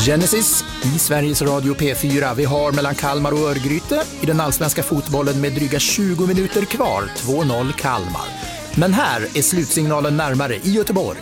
Genesis i Sveriges Radio P4. Vi har mellan Kalmar och Örgryte i den allsvenska fotbollen med dryga 20 minuter kvar. 2-0 Kalmar. Men här är slutsignalen närmare i Göteborg.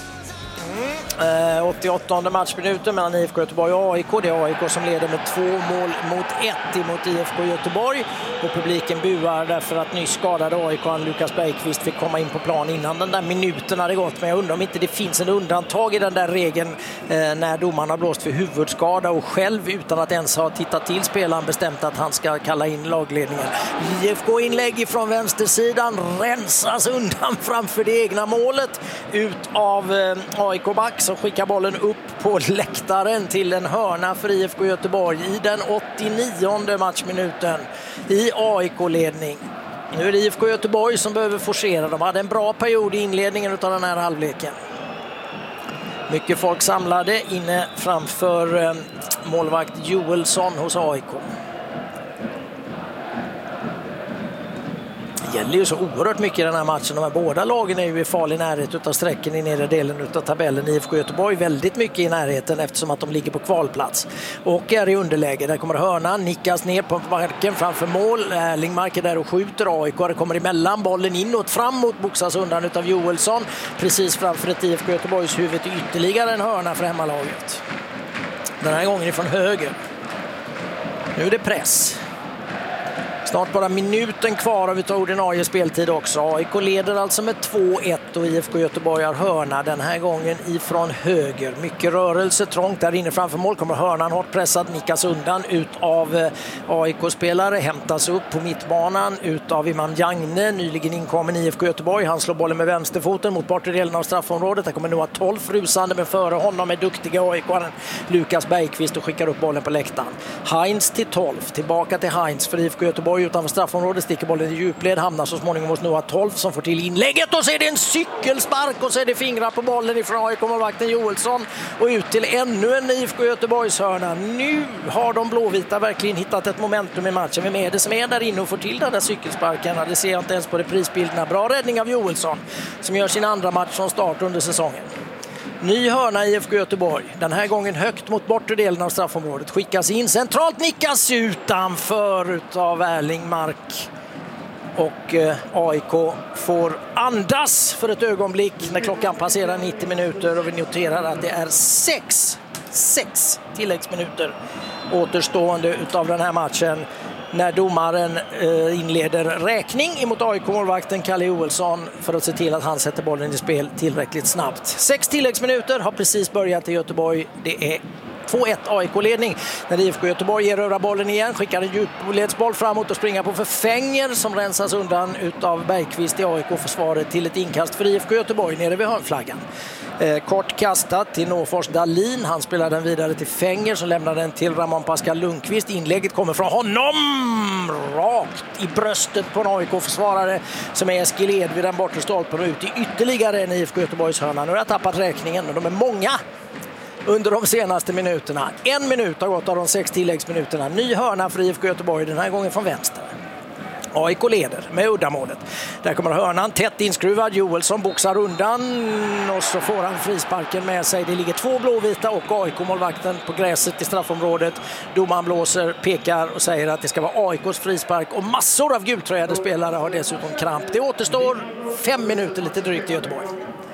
88:e matchminuten mellan IFK Göteborg och AIK. Det är AIK som leder med 2 mål mot 1 emot IFK Göteborg. Och publiken buar därför att nyss skadade AIK Lukas Bergqvist fick komma in på plan innan den där minuten hade gått. Men jag undrar om inte det finns en undantag i den där regeln när domaren har blåst för huvudskada och själv utan att ens ha tittat till spelaren bestämt att han ska kalla in lagledningen. IFK-inlägg från vänstersidan rensas undan framför det egna målet ut av AIK-back som skickar bollen upp på läktaren till en hörna för IFK Göteborg i den 89:e matchminuten i AIK-ledning. Nu är det IFK Göteborg som behöver forcera. De hade en bra period i inledningen av den här halvleken. Mycket folk samlade inne framför målvakt Joelsson hos AIK. Det gäller ju så oerhört mycket i den här matchen. De här båda lagen är ju i farlig närhet av sträcken i nedre delen av tabellen. IFK Göteborg väldigt mycket i närheten eftersom att de ligger på kvalplats. Och är i underläge. Där kommer hörnan, nickas ner på marken framför mål. Erlingmark är där och skjuter. AIK kommer emellan, bollen inåt, framåt, boxas undan utav Joelsson. Precis framför ett IFK Göteborgs huvud ytterligare en hörna för hemmalaget. Den här gången ifrån höger. Nu är det press. Snart bara minuten kvar av utav ordinarie speltid också. AIK leder alltså med 2-1 och IFK Göteborg har hörna den här gången ifrån höger. Mycket rörelse, trångt där inne framför mål. Kommer hörnan hårt pressad, nickas undan ut av AIK-spelare. Hämtas upp på mittbanan ut av Imam Jagne, nyligen inkommen IFK Göteborg. Han slår bollen med vänsterfoten mot bortre delen av straffområdet. Där kommer Noah 12 rusande, men före honom är duktiga AIK-aren Lukas Bergqvist och skickar upp bollen på läktaren. Heinz till 12, tillbaka till Heinz för IFK Göteborg utanför straffområdet, sticker bollen i djupled, hamnar så småningom hos Noah 12 som får till inlägget och så är det en cykelspark och så är det fingrar på bollen ifrån AIK-målvakten Joelsson och ut till ännu en IFK Göteborgs hörna. Nu har de blåvita verkligen hittat ett momentum i matchen. Vem är det som är där inne och får till den där cykelsparken? Det ser jag inte ens på reprisbilderna. Bra räddning av Joelsson som gör sin andra match från start under säsongen. Ny hörna i IFK Göteborg. Den här gången högt mot bortre delen av straffområdet. Skickas in centralt, nickas utanför utav Erlingmark. Och AIK får andas för ett ögonblick när klockan passerar 90 minuter. Och vi noterar att det är 6 tilläggsminuter återstående utav den här matchen. När domaren inleder räkning emot AIK-målvakten Kalle Joelsson för att se till att han sätter bollen i spel tillräckligt snabbt. 6 tilläggsminuter har precis börjat i Göteborg. Det är 2-1 AIK-ledning. När IFK Göteborg erövrar bollen igen, skickar en djupledsboll framåt och springer på Förfänger som rensas undan utav Bergqvist i AIK-försvaret till ett inkast för IFK Göteborg nere vid hörnflaggan. Kort kastat till Nåfors Dahlin. Han spelar den vidare till Fänger som lämnar den till Ramon Pascal Lundqvist. Inlägget kommer från honom rakt i bröstet på en AIK-försvarare som är Eskil Ed vid den bortre stolpen och ut i ytterligare en IFK Göteborgs hörna. Nu har jag tappat räkningen och de är många under de senaste minuterna. 1 minut har gått av de 6 tilläggsminuterna. Ny hörna för IFK Göteborg, den här gången från vänster. AIK leder med uddamålet. Där kommer hörnan tätt inskruvad. Joelsson boxar undan och så får han frisparken med sig. Det ligger 2 blåvita och AIK-målvakten på gräset i straffområdet. Domaren blåser, pekar och säger att det ska vara AIKs frispark och massor av gultröjade spelare har dessutom kramp. Det återstår 5 minuter lite drygt i Göteborg.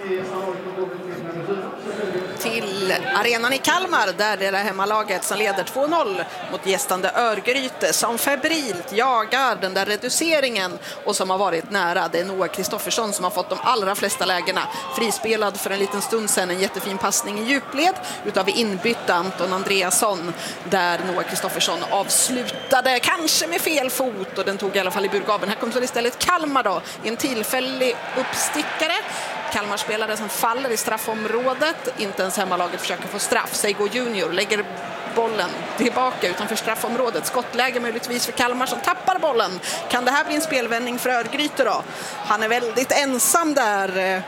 Till arenan i Kalmar där det är hemmalaget som leder 2-0 mot gästande Örgryte som febrilt jagar den där reduceringen och som har varit nära. Det är Noah Kristoffersson som har fått de allra flesta lägena. Frispelad för en liten stund sedan, en jättefin passning i djupled utav inbytta Anton Andreasson där Noah Kristoffersson avslutade kanske med fel fot och den tog i alla fall i burgaben. Här kommer så istället Kalmar då, en tillfällig uppstickare. Kalmar-spelare som faller i straffområdet. Inte ens hemmalaget försöker få straff. Seigo Junior lägger bollen tillbaka utanför straffområdet. Skottläge möjligtvis för Kalmar som tappar bollen. Kan det här bli en spelvändning för Örgryte då? Han är väldigt ensam där.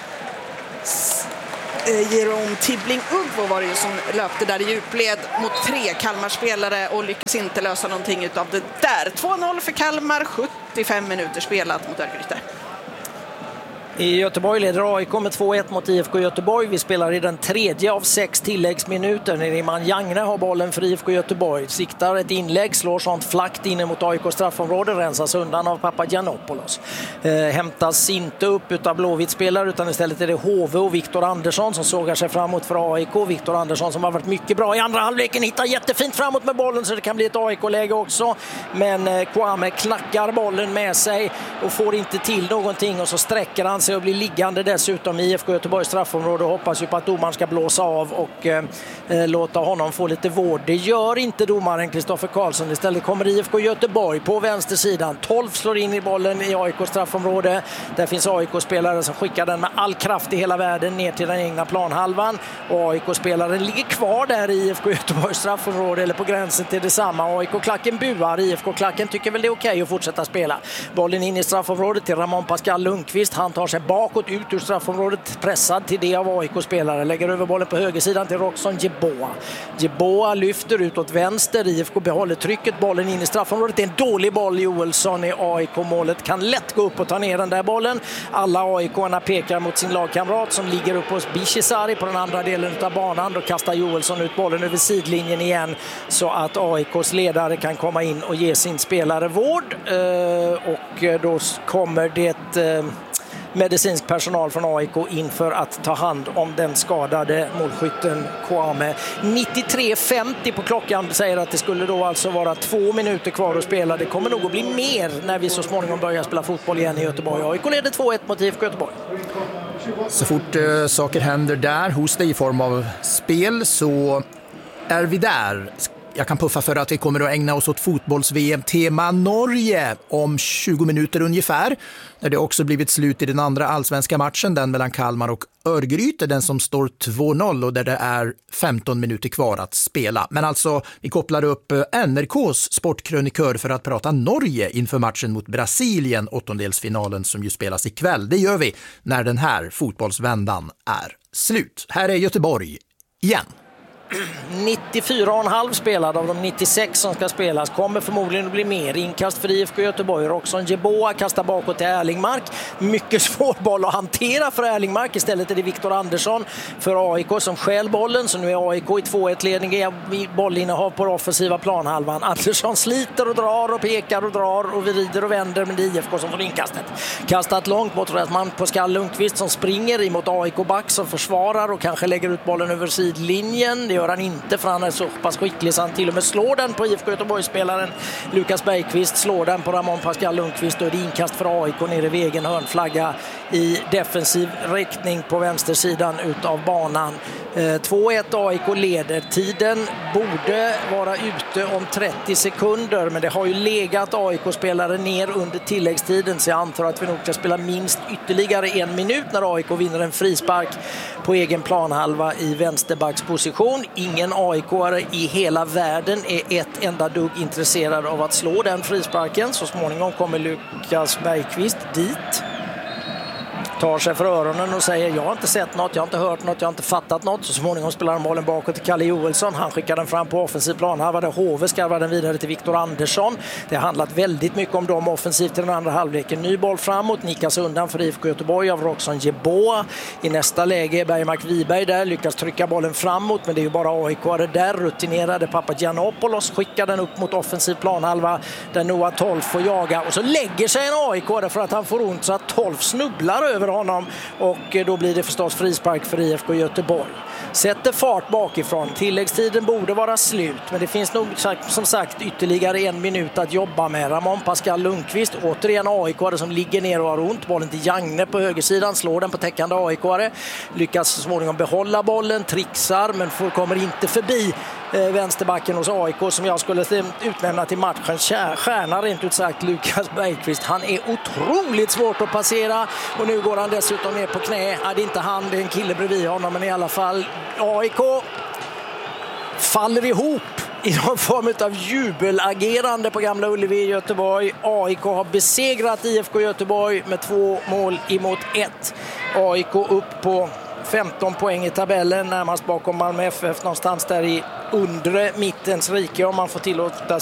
Jerome Tibbling-Ugvo var det ju som löpte där i djupled mot 3 Kalmar-spelare och lyckas inte lösa någonting utav det där. 2-0 för Kalmar, 75 minuter spelat mot Örgryte. I Göteborg leder AIK med 2-1 mot IFK Göteborg. Vi spelar i den 3:e av 6 tilläggsminuter. Neriman Jagne har bollen för IFK Göteborg. Siktar ett inlägg, slår sånt flakt inne mot AIK straffområde. Rensas undan av Papagiannopoulos. Hämtas inte upp av Blåvitt-spelare utan istället är det Hove och Viktor Andersson som sågar sig framåt för AIK. Viktor Andersson som har varit mycket bra i andra halvleken hittar jättefint framåt med bollen så det kan bli ett AIK-läge också. Men Kwame knackar bollen med sig och får inte till någonting och så sträcker han sig och blir liggande dessutom i IFK Göteborgs straffområde och hoppas ju på att domaren ska blåsa av och låta honom få lite vård. Det gör inte domaren Kristoffer Karlsson. Istället kommer IFK Göteborg på vänstersidan. 12 slår in i bollen i AIK straffområde. Där finns AIK-spelare som skickar den med all kraft i hela världen ner till den egna planhalvan. Och AIK-spelaren ligger kvar där i IFK Göteborgs straffområde eller på gränsen till detsamma. AIK-klacken buar. IFK-klacken tycker väl det är okej att fortsätta spela. Bollen in i straffområdet till Ramon Pascal Lundqvist. Han tar sig bakåt ut ur straffområdet, pressad till det av AIK-spelare. Lägger över bollen på högersidan till Roxon Jeboa. Jeboa lyfter ut åt vänster. IFK behåller trycket. Bollen in i straffområdet. Det är en dålig boll. Joelsson i AIK-målet kan lätt gå upp och ta ner den där bollen. Alla AIK-arna pekar mot sin lagkamrat som ligger upp hos Bishizari på den andra delen av banan. Då kastar Joelsson ut bollen över sidlinjen igen så att AIKs ledare kan komma in och ge sin spelare vård. Och då kommer det medicinsk personal från AIK inför att ta hand om den skadade målskytten Kwame. 93:50 på klockan säger att det skulle då alltså vara 2 minuter kvar att spela. Det kommer nog att bli mer när vi så småningom börjar spela fotboll igen i Göteborg. AIK leder 2-1 mot IFK Göteborg. Så fort saker händer där hos dig i form av spel så är vi där. Jag kan puffa för att vi kommer att ägna oss åt fotbolls-VM-tema Norge om 20 minuter ungefär. När det också blivit slut i den andra allsvenska matchen, den mellan Kalmar och Örgryte, den som står 2-0 och där det är 15 minuter kvar att spela. Men alltså, vi kopplar upp NRKs sportkrönikör för att prata Norge inför matchen mot Brasilien, åttondelsfinalen som ju spelas ikväll. Det gör vi när den här fotbollsvändan är slut. Här är Göteborg igen. 94,5 spelade av de 96 som ska spelas. Kommer förmodligen att bli mer. Inkast för IFK Göteborg. Roxon Jeboa kastar bakåt till Erlingmark. Mycket svår boll att hantera för Erlingmark. Istället är det Viktor Andersson för AIK som skäl bollen. Så nu är AIK i 2-1-ledning i bollinnehav på offensiva planhalvan. Andersson sliter och drar och pekar och drar och vrider och vänder, men det är IFK som får inkastet. Kastat långt mot Ramon Pascal Lundqvist som springer emot AIK-back som försvarar och kanske lägger ut bollen över sidlinjen. Det gör han inte för han är så pass skicklig så han till och med slår den på IFK Göteborg-spelaren Lukas Bergqvist, slår den på Ramon Pascal Lundqvist och det är inkast för AIK nere vid egen hörnflagga i defensiv riktning på vänstersidan utav banan. 2-1 AIK leder. Tiden borde vara ute om 30 sekunder men det har ju legat AIK-spelare ner under tilläggstiden så jag antar att vi nog ska spela minst ytterligare 1 minut när AIK vinner en frispark på egen planhalva i vänsterbacksposition. Ingen AIK-are i hela världen är ett enda dugg intresserad av att slå den frisparken. Så småningom kommer Lukas Bergqvist dit. Tar sig för öronen och säger jag har inte sett något, jag har inte hört något, jag har inte fattat något. Så småningom spelar han bollen bakåt till Kalle Joelsson. Han skickar den fram på offensiv plan. Här var det Hove, skarvar den vidare till Viktor Andersson. Det har handlat väldigt mycket om dem offensivt i den andra halvleken. Ny boll framåt, nickas undan för IFK Göteborg av Roxon Jeboa. I nästa läge är Bergmark Wiberg där, lyckas trycka bollen framåt men det är ju bara AIK-are där. Rutinerade Papagiannopoulos skickar den upp mot offensiv planhalva där Noah Tolf får jaga och så lägger sig en AIK-are för att han får ont så att Tolf snubblar över honom och då blir det förstås frispark för IFK Göteborg. Sätter fart bakifrån. Tilläggstiden borde vara slut men det finns nog som sagt ytterligare 1 minut att jobba med. Ramon Pascal Lundqvist, återigen AIK-are som ligger ner och har ont. Bollen till Jagne på högersidan, slår den på täckande AIK-are. Lyckas så småningom behålla bollen, trixar men kommer inte förbi vänsterbacken hos AIK som jag skulle utnämna till matchens stjärna rent ut sagt, Lukas Bergqvist. Han är otroligt svårt att passera och nu går han dessutom ner på knä. Det är inte han, det är en kille bredvid honom men i alla fall AIK faller ihop i någon form av jubelagerande på Gamla Ullevi i Göteborg. AIK har besegrat IFK Göteborg med 2-1. AIK upp på 15 poäng i tabellen, närmast bakom Malmö FF någonstans där i undre mittens rike om man får tillåta